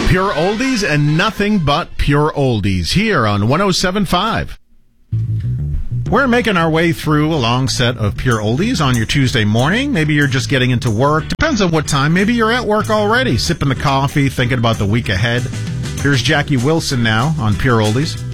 Pure oldies and nothing but pure oldies here on 107.5. We're making our way through a long set of pure oldies on your Tuesday morning. Maybe you're just getting into work. Depends on what time. Maybe you're at work already, sipping the coffee, thinking about the week ahead. Here's Jackie Wilson now on Pure Oldies.